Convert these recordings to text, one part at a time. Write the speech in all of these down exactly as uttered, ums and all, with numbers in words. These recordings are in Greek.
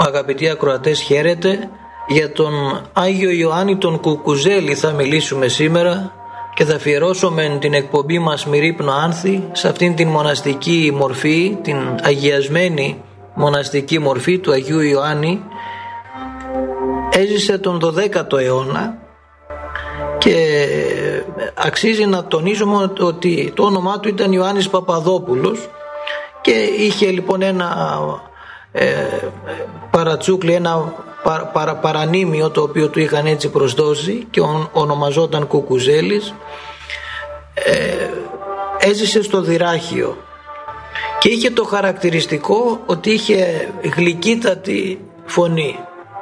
Αγαπητοί ακροατές, χαίρετε. Για τον Άγιο Ιωάννη τον Κουκουζέλη θα μιλήσουμε σήμερα και θα αφιερώσουμε την εκπομπή μας Μυρίπνο Άνθη σε αυτήν την μοναστική μορφή, την αγιασμένη μοναστική μορφή του Αγίου Ιωάννη. Έζησε τον δωδέκατο αιώνα και αξίζει να τονίζουμε ότι το όνομά του ήταν Ιωάννης Παπαδόπουλος και είχε λοιπόν ένα ε, παρατσούκλι, ένα παρα, παρα, παρανήμιο το οποίο του είχαν έτσι προσδώσει και ο, ονομαζόταν Κουκουζέλης. ε, έζησε στο Δυράχιο και είχε το χαρακτηριστικό ότι είχε γλυκύτατη φωνή.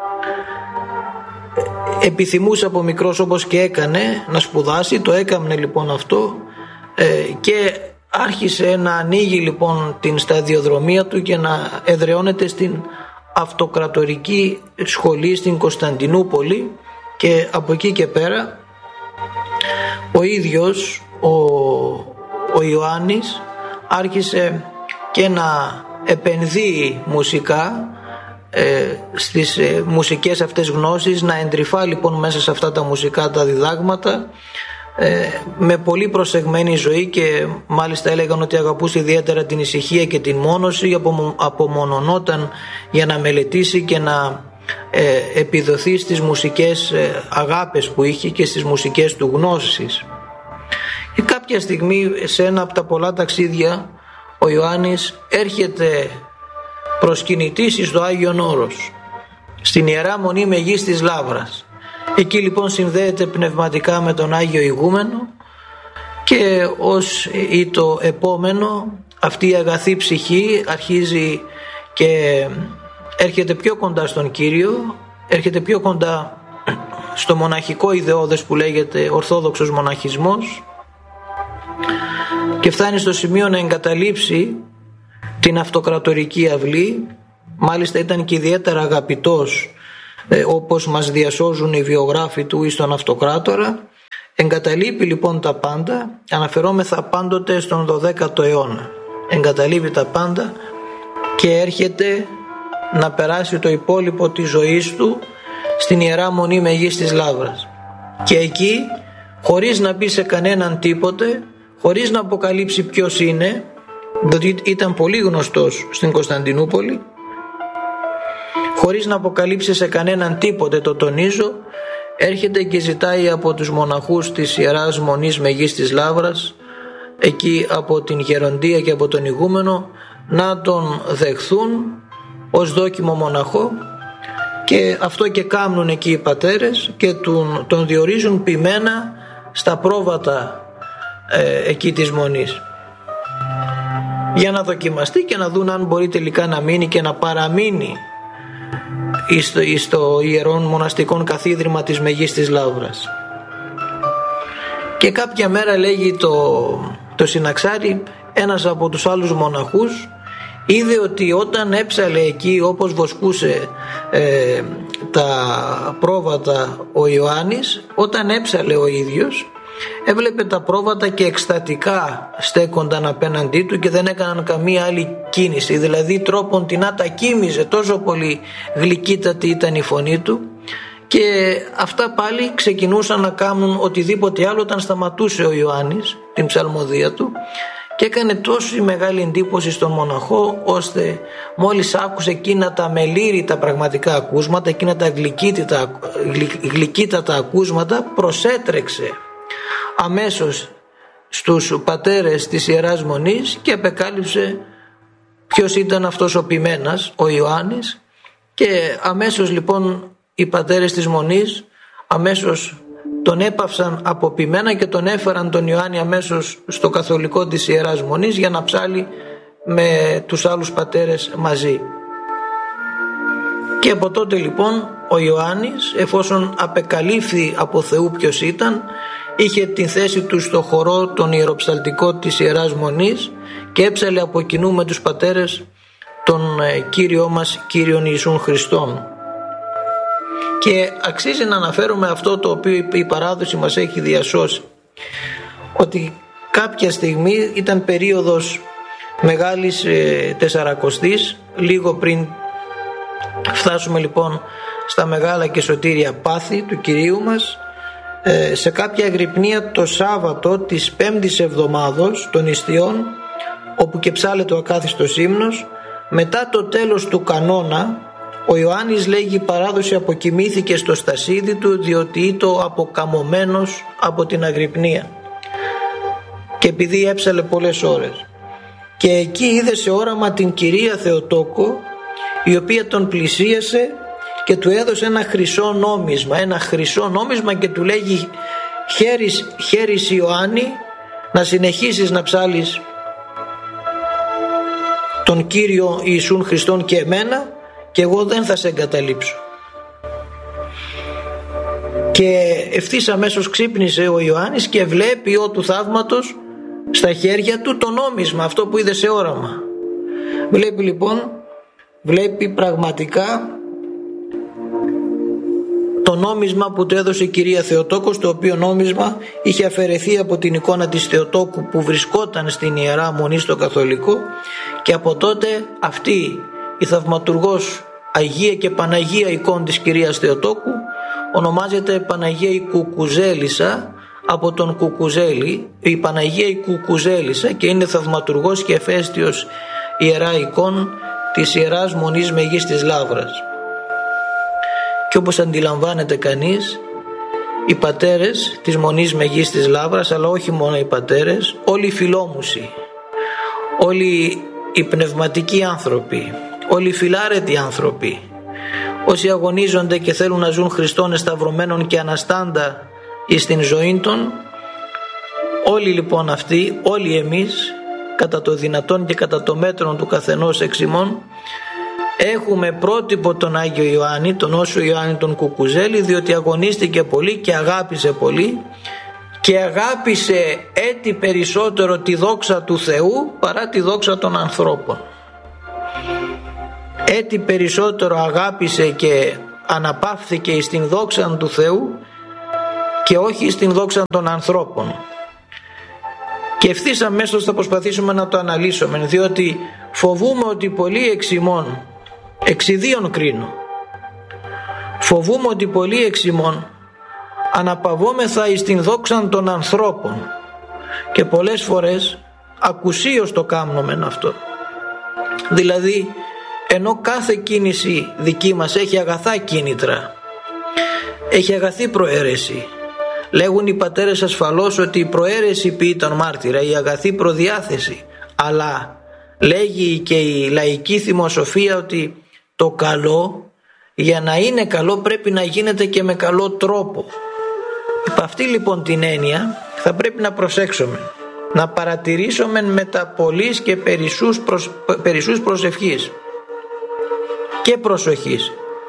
Επιθυμούσε από μικρός, όπως και έκανε, να σπουδάσει, το έκαμνε λοιπόν αυτό ε, και άρχισε να ανοίγει λοιπόν την σταδιοδρομία του και να εδραιώνεται στην αυτοκρατορική σχολή στην Κωνσταντινούπολη, και από εκεί και πέρα ο ίδιος ο, ο Ιωάννης άρχισε και να επενδύει μουσικά ε, στις ε, μουσικές αυτές γνώσεις, να εντρυφά λοιπόν μέσα σε αυτά τα μουσικά τα διδάγματα ε, με πολύ προσεγμένη ζωή, και μάλιστα έλεγαν ότι αγαπούσε ιδιαίτερα την ησυχία και την μόνωση, απομο, απομονωνόταν για να μελετήσει και να ε, επιδοθεί στις μουσικές ε, αγάπες που είχε και στις μουσικές του γνώσεις. Και κάποια στιγμή σε ένα από τα πολλά ταξίδια ο Ιωάννης έρχεται προσκυνητής στο Άγιον Όρος, στην Ιερά Μονή Μεγής της Λαύρας. Εκεί λοιπόν συνδέεται πνευματικά με τον Άγιο Ηγούμενο και ως ή το επόμενο αυτή η αγαθή ψυχή αρχίζει και έρχεται πιο κοντά στον Κύριο, έρχεται πιο κοντά στο μοναχικό ιδεώδες που λέγεται Ορθόδοξος μοναχισμός, και φτάνει στο σημείο να εγκαταλείψει την αυτοκρατορική αυλή. Μάλιστα ήταν και ιδιαίτερα αγαπητός, ε, όπως μας διασώζουν οι βιογράφοι του, εις τον αυτοκράτορα. Εγκαταλείπει λοιπόν τα πάντα, αναφερόμεθα πάντοτε στον δωδέκατο αιώνα. Εγκαταλείπει τα πάντα και έρχεται να περάσει το υπόλοιπο της ζωής του στην Ιερά Μονή Μεγής της Λαύρας. Και εκεί, χωρίς να πει σε κανέναν τίποτε, χωρίς να αποκαλύψει ποιος είναι, διότι ήταν πολύ γνωστός στην Κωνσταντινούπολη, χωρίς να αποκαλύψει σε κανέναν τίποτε, το τονίζω, έρχεται και ζητάει από τους μοναχούς της Ιεράς Μονής Μεγής της Λαύρας, εκεί από την Γεροντία και από τον Ηγούμενο, να τον δεχθούν ως δόκιμο μοναχό, και αυτό και κάνουν εκεί οι πατέρες και τον, τον διορίζουν ποιμένα στα πρόβατα ε, εκεί της Μονής, για να δοκιμαστεί και να δουν αν μπορεί τελικά να μείνει και να παραμείνει στο, στο ιερόν μοναστικόν καθίδρυμα της Μεγής της Λαύρας. Και κάποια μέρα, λέγει το, το συναξάρι, ένας από τους άλλους μοναχούς είδε ότι όταν έψαλε εκεί, όπως βοσκούσε ε, τα πρόβατα ο Ιωάννης, όταν έψαλε ο ίδιος, έβλεπε τα πρόβατα και εκστατικά στέκονταν απέναντί του και δεν έκαναν καμία άλλη κίνηση, δηλαδή τρόπον τινά τα κοίμιζε, τόσο πολύ γλυκύτατη ήταν η φωνή του, και αυτά πάλι ξεκινούσαν να κάνουν οτιδήποτε άλλο όταν σταματούσε ο Ιωάννης την ψαλμοδία του, και έκανε τόσο μεγάλη εντύπωση στον μοναχό, ώστε μόλις άκουσε εκείνα τα μελήρητα πραγματικά ακούσματα, εκείνα τα γλυκύτατα, γλυκύτατα ακούσματα, προσέτρεξε αμέσως στους πατέρες της Ιεράς Μονής και απεκάλυψε ποιος ήταν αυτός ο ποιμένας, ο Ιωάννης, και αμέσως λοιπόν οι πατέρες της Μονής αμέσως τον έπαυσαν από ποιμένα και τον έφεραν τον Ιωάννη αμέσως στο καθολικό της Ιεράς Μονής για να ψάλει με τους άλλους πατέρες μαζί. Και από τότε λοιπόν ο Ιωάννης, εφόσον απεκαλύφθη από Θεού ποιος ήταν, είχε την θέση του στο χορό τον ιεροψαλτικό της Ιεράς Μονής και έψαλε από κοινού με τους πατέρες τον Κύριό μας Κύριον Ιησούν Χριστόν. Και αξίζει να αναφέρουμε αυτό το οποίο η παράδοση μας έχει διασώσει, ότι κάποια στιγμή ήταν περίοδος μεγάλης ε, τεσσαρακοστής, λίγο πριν φτάσουμε λοιπόν στα μεγάλα και σωτήρια πάθη του Κυρίου μας, ε, σε κάποια αγρυπνία το Σάββατο της πέμπτης εβδομάδος των Ιστιών, όπου και ψάλεται ο ακάθιστος ύμνος, μετά το τέλος του κανόνα, ο Ιωάννης λέγει παράδοση αποκοιμήθηκε στο στασίδι του, διότι ήτο αποκαμωμένος από την αγρυπνία και επειδή έψαλε πολλές ώρες. Και εκεί είδε σε όραμα την κυρία Θεοτόκο, η οποία τον πλησίασε και του έδωσε ένα χρυσό νόμισμα, ένα χρυσό νόμισμα και του λέγει χέρις, χέρις Ιωάννη, να συνεχίσεις να ψάλεις τον Κύριο Ιησούν Χριστόν και εμένα, και εγώ δεν θα σε εγκαταλείψω. Και ευθύς αμέσως ξύπνησε ο Ιωάννης και βλέπει ο του θαύματος στα χέρια του το νόμισμα, αυτό που είδε σε όραμα. Βλέπει λοιπόν, βλέπει πραγματικά το νόμισμα που του έδωσε η κυρία Θεοτόκος, το οποίο νόμισμα είχε αφαιρεθεί από την εικόνα της Θεοτόκου που βρισκόταν στην Ιερά Μονή στο Καθολικό, και από τότε αυτή η θαυματουργός Αγία και Παναγία εικόνα της κυρίας Θεοτόκου ονομάζεται Παναγία η Κουκουζέλισσα, από τον Κουκουζέλη, η Παναγία η Κουκουζέλισσα, και είναι θαυματουργός και εφαίστειος ιερά εικόν της Ιεράς Μονής Μεγής της Λαύρας. Και όπως αντιλαμβάνεται κανείς, οι πατέρες της Μονής Μεγής της Λαύρας, αλλά όχι μόνο οι πατέρες, όλοι οι φιλόμουσοι, όλοι οι πνευματικοί άνθρωποι, όλοι οι φιλάρετοι άνθρωποι, όσοι αγωνίζονται και θέλουν να ζουν Χριστόν εσταυρωμένων και αναστάντα εις την ζωή των, όλοι λοιπόν αυτοί, όλοι εμείς, κατά το δυνατόν και κατά το μέτρο του καθενός εξ ημών, έχουμε πρότυπο τον Άγιο Ιωάννη, τον Όσο Ιωάννη τον Κουκουζέλη, διότι αγωνίστηκε πολύ και αγάπησε πολύ, και αγάπησε έτη περισσότερο τη δόξα του Θεού παρά τη δόξα των ανθρώπων. Έτη περισσότερο αγάπησε και αναπαύθηκε στην δόξα του Θεού και όχι στην δόξα των ανθρώπων. Και ευθύς αμέσως θα προσπαθήσουμε να το αναλύσουμε, διότι φοβούμε ότι πολλοί εξ ημών, εξ ιδίων κρίνω, φοβούμε ότι πολλοί εξ ημών αναπαυόμεθα εις την δόξα των ανθρώπων, και πολλές φορές ακουσίως το κάνουμε αυτό. Δηλαδή, ενώ κάθε κίνηση δική μας έχει αγαθά κίνητρα, έχει αγαθή προαίρεση, λέγουν οι πατέρες ασφαλώς ότι η προαίρεση ποιεί τον μάρτυρα, η αγαθή προδιάθεση, αλλά λέγει και η λαϊκή θυμοσοφία ότι το καλό, για να είναι καλό, πρέπει να γίνεται και με καλό τρόπο. Υπ' αυτή λοιπόν την έννοια θα πρέπει να προσέξουμε, να παρατηρήσουμε με τα πολλής και περισσούς, προσ... περισσούς προσευχής και προσοχής,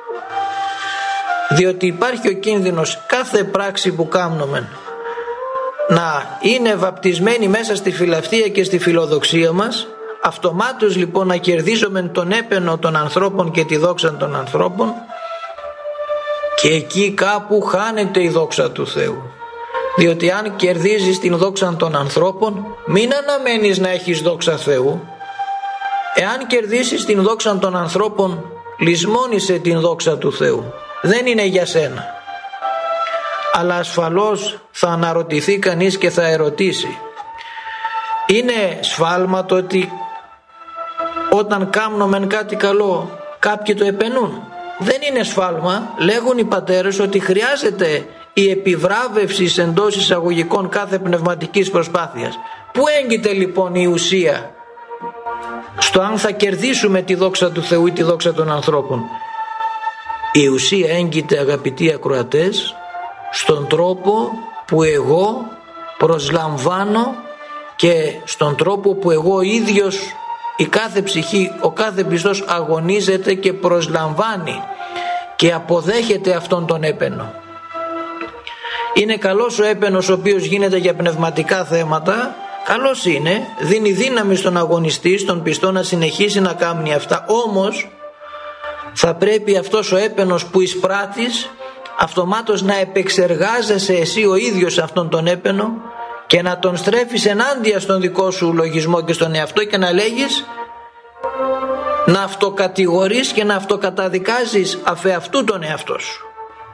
διότι υπάρχει ο κίνδυνος κάθε πράξη που κάνουμε να είναι βαπτισμένη μέσα στη φιλαυτία και στη φιλοδοξία μας, αυτομάτως λοιπόν να κερδίζουμε τον έπαινο των ανθρώπων και τη δόξα των ανθρώπων, και εκεί κάπου χάνεται η δόξα του Θεού. Διότι αν κερδίζεις την δόξα των ανθρώπων, μην αναμένεις να έχεις δόξα Θεού. Εάν κερδίσεις την δόξα των ανθρώπων, λησμόνισε την δόξα του Θεού. Δεν είναι για σένα. Αλλά ασφαλώς θα αναρωτηθεί κανείς και θα ερωτήσει, είναι σφάλμα το ότι όταν κάνουμε κάτι καλό κάποιοι το επενούν? Δεν είναι σφάλμα. Λέγουν οι πατέρες ότι χρειάζεται η επιβράβευση εντός εισαγωγικών κάθε πνευματικής προσπάθειας. Πού έγκυται λοιπόν η ουσία? Στο αν θα κερδίσουμε τη δόξα του Θεού ή τη δόξα των ανθρώπων. Η ουσία έγκυται, αγαπητοί ακροατές, στον τρόπο που εγώ προσλαμβάνω και στον τρόπο που εγώ ίδιος, η κάθε ψυχή, ο κάθε πιστός αγωνίζεται και προσλαμβάνει και αποδέχεται αυτόν τον έπαινο. Είναι καλός ο έπαινος ο οποίος γίνεται για πνευματικά θέματα, καλός είναι, δίνει δύναμη στον αγωνιστή, στον πιστό να συνεχίσει να κάνει αυτά, όμως θα πρέπει αυτός ο έπαινος που εισπράττεις αυτομάτως να επεξεργάζεσαι εσύ ο ίδιος αυτόν τον έπαινο και να τον στρέφεις ενάντια στον δικό σου λογισμό και στον εαυτό και να λέγεις, να αυτοκατηγορείς και να αυτοκαταδικάζεις αφ' αυτού τον εαυτό σου.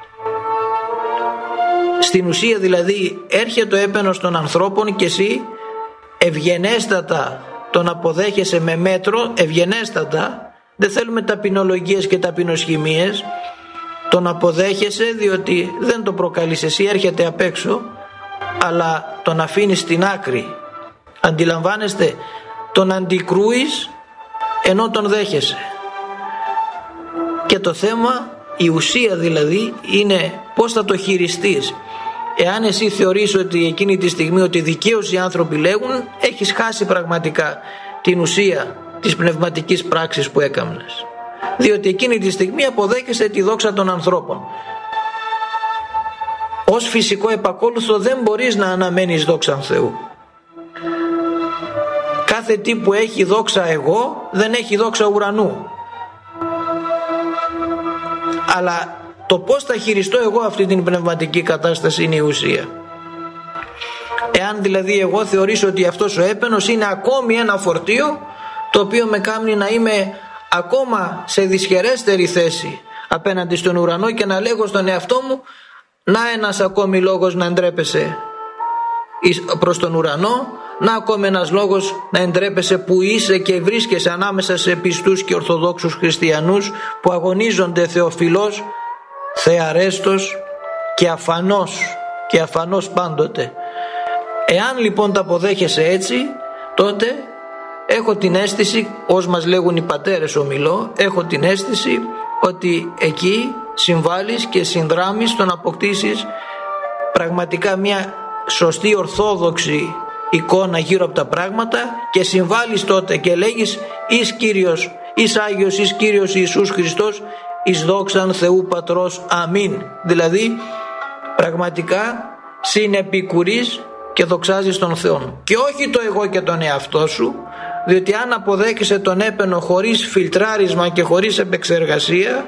Στην ουσία δηλαδή έρχεται ο έπαινος των ανθρώπων και εσύ ευγενέστατα τον αποδέχεσαι με μέτρο, ευγενέστατα, δεν θέλουμε ταπεινολογίες και ταπεινοσχημίες, τον αποδέχεσαι διότι δεν το προκαλείς εσύ, έρχεται απ' έξω, αλλά τον αφήνεις στην άκρη. Αντιλαμβάνεστε, τον αντικρούεις ενώ τον δέχεσαι. Και το θέμα, η ουσία δηλαδή, είναι πώς θα το χειριστείς. Εάν εσύ θεωρείς ότι εκείνη τη στιγμή ότι δικαίως οι άνθρωποι λέγουν, έχεις χάσει πραγματικά την ουσία της πνευματικής πράξης που έκαμνες. Διότι εκείνη τη στιγμή αποδέχεσαι τη δόξα των ανθρώπων. Ως φυσικό επακόλουθο δεν μπορείς να αναμένεις δόξα Θεού. Κάθε τι που έχει δόξα εγώ δεν έχει δόξα ουρανού. Αλλά το πώς θα χειριστώ εγώ αυτή την πνευματική κατάσταση είναι η ουσία. Εάν δηλαδή εγώ θεωρήσω ότι αυτός ο έπαινος είναι ακόμη ένα φορτίο το οποίο με κάνει να είμαι ακόμα σε δυσχερέστερη θέση απέναντι στον ουρανό και να λέγω στον εαυτό μου, να ένας ακόμη λόγος να εντρέπεσαι προς τον ουρανό, να ακόμη ένας λόγος να εντρέπεσαι που είσαι και βρίσκεσαι ανάμεσα σε πιστούς και ορθοδόξους χριστιανούς που αγωνίζονται θεοφιλώς, θεαρέστος και αφανός και αφανός πάντοτε. Εάν λοιπόν τα αποδέχεσαι έτσι, τότε έχω την αίσθηση, ως μας λέγουν οι πατέρες ομιλώ, έχω την αίσθηση ότι εκεί συμβάλλεις και συνδράμεις στο να αποκτήσεις πραγματικά μια σωστή ορθόδοξη εικόνα γύρω από τα πράγματα και συμβάλλεις τότε και λέγεις εις Κύριος, εις Άγιος, εις Κύριος Ιησούς Χριστός, εις δόξαν Θεού Πατρός, αμήν. Δηλαδή πραγματικά συνεπικουρείς και δοξάζεις τον Θεό και όχι το εγώ και τον εαυτό σου, διότι αν αποδέχεσαι τον έπαινο χωρίς φιλτράρισμα και χωρίς επεξεργασία,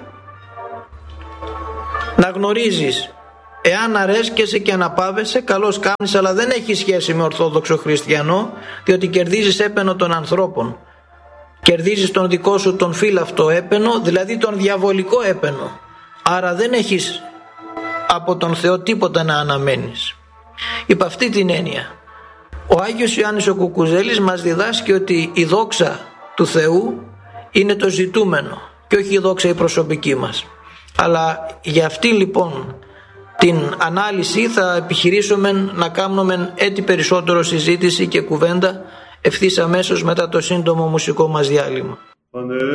να γνωρίζεις, εάν αρέσκεσαι και αναπαύεσαι, καλώς κάνεις, αλλά δεν έχει σχέση με ορθόδοξο χριστιανό, διότι κερδίζεις έπαινο των ανθρώπων. Κερδίζεις τον δικό σου τον φύλαυτο έπαινο, δηλαδή τον διαβολικό έπαινο. Άρα δεν έχεις από τον Θεό τίποτα να αναμένεις. Υπ' αυτή την έννοια, ο Άγιος Ιωάννης ο Κουκουζέλης μας διδάσκει ότι η δόξα του Θεού είναι το ζητούμενο και όχι η δόξα η προσωπική μας. Αλλά για αυτή λοιπόν την ανάλυση θα επιχειρήσουμε να κάνουμε έτσι περισσότερο συζήτηση και κουβέντα ευθύς αμέσως μετά το σύντομο μουσικό μας διάλειμμα.